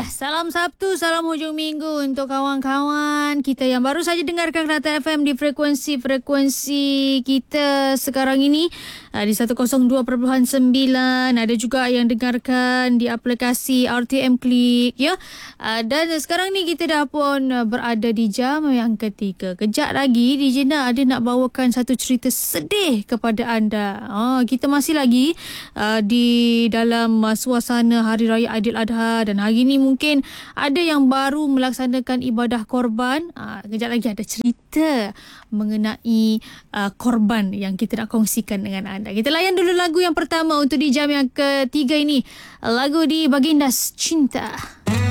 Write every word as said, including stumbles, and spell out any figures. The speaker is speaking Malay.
Ya, salam Sabtu, salam hujung minggu untuk kawan-kawan kita yang baru saja dengarkan Kelate F M di frekuensi-frekuensi kita sekarang ini uh, di seratus dua perpuluhan sembilan. Ada juga yang dengarkan di aplikasi R T M Klik, ya. Uh, dan sekarang ni kita dah pun uh, berada di jam yang ketiga. Kejap lagi D J Na ada nak bawakan satu cerita sedih kepada anda. Uh, kita masih lagi uh, di dalam uh, suasana Hari Raya Aidiladha, dan hari ni mungkin ada yang baru melaksanakan ibadah korban. Uh, kejap lagi ada cerita mengenai uh, korban yang kita nak kongsikan dengan anda. Kita layan dulu lagu yang pertama untuk di jam yang ketiga ini. Lagu di Baginda Cinta.